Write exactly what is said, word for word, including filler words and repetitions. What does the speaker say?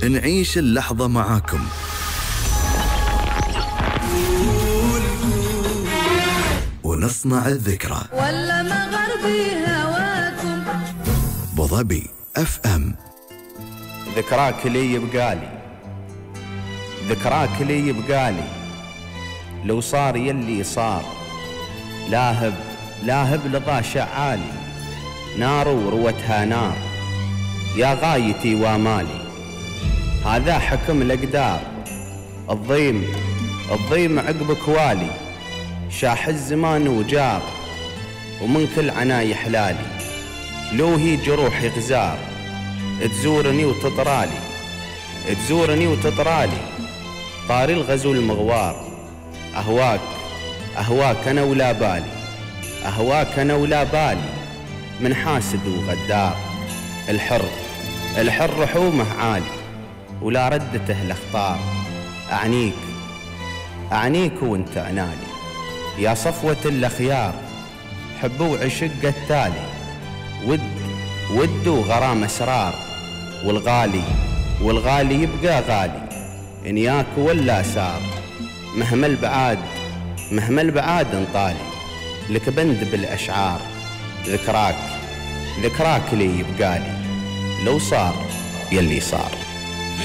نعيش اللحظة معاكم. ونصنع الذكرى. ولا مغربي هواكم. أبو ظبي اف ام. ذكراك لي يبقالي، ذكراك لي يبقالي، لو صار يلي صار. لاهب لاهب لظى شعالي، نار وروتها نار. يا غايتي وامالي، هذا حكم الأقدار. الضيم الضيم عقبك والي، شاح الزمان وجار. ومن كل عناي حلالي، لو هي جروحي غزار. تزورني وتطرالي، تزورني وتطرالي، طاري الغزو المغوار. أهواك أهواك أنا ولا بالي، أهواك أنا ولا بالي، من حاسد وغدار. الحر الحر رحومه عالي، ولا ردته الاخطار. أعنيك أعنيك وانت عنالي، يا صفوة الأخيار. حب وعشق التالي، ود ود وغرام أسرار. والغالي والغالي يبقى غالي، إن ياك ولا سار. مهما البعاد مهما البعاد انطالي، لك بند بالأشعار. ذكراك ذكراك لي يبقالي، لو صار يلي صار.